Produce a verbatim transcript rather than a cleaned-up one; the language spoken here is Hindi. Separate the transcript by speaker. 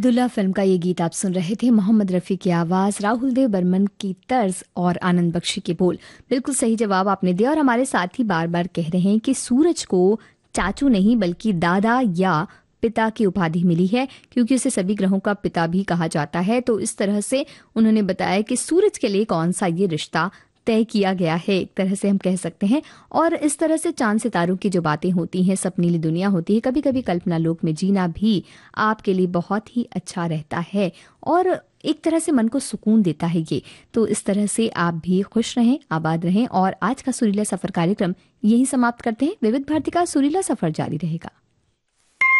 Speaker 1: अब्दुल्ला फिल्म का ये गीत आप सुन रहे थे। मोहम्मद रफ़ी की आवाज़, राहुल देव बर्मन की तर्ज और आनंद बख्शी के बोल। बिल्कुल सही जवाब आपने दिया। और हमारे साथी बार बार कह रहे हैं कि सूरज को चाचू नहीं बल्कि दादा या पिता की उपाधि मिली है, क्योंकि उसे सभी ग्रहों का पिता भी कहा जाता है। तो इस तरह से उन्होंने बताया कि सूरज के लिए कौन सा ये रिश्ता तय किया गया है, एक तरह से हम कह सकते हैं। और इस तरह से चांद सितारों की जो बातें होती हैं, सपनीली दुनिया होती है, कभी कभी कल्पना लोक में जीना भी आपके लिए बहुत ही अच्छा रहता है और एक तरह से मन को सुकून देता है ये। तो इस तरह से आप भी खुश रहें, आबाद रहें। और आज का सुरीला सफर कार्यक्रम यही समाप्त करते हैं। विविध भारती का सुरीला सफर जारी रहेगा।